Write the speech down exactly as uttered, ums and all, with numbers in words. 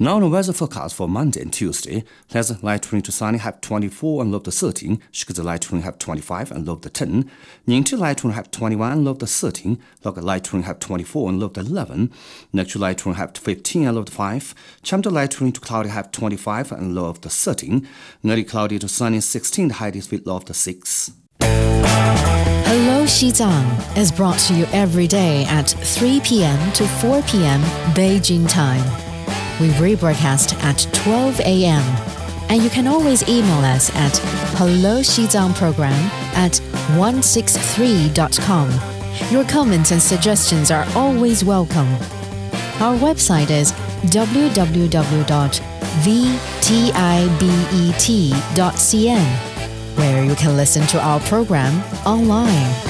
Now the weather forecast for Monday and Tuesday. There's light rain to sunny, have twenty-four and low to thirteen. Shikuzi light rain have twenty-five and low to ten. Ningchi light rain have twenty-one and low to thirteen. Log light rain have twenty-four and low to eleven. Next light rain have fifteen and low to five. Chamto light rain to cloudy have twenty-five and low to thirteen. Ngari cloudy to sunny sixteen, high is with low to six. Hello Xizang is brought to you every day at three p.m. to four p.m. Beijing time. We rebroadcast at twelve a.m. and you can always email us at hello xizang program at one sixty-three dot com. Your comments and suggestions are always welcome. Our website is w w w dot v tibet dot c n, where you can listen to our program online.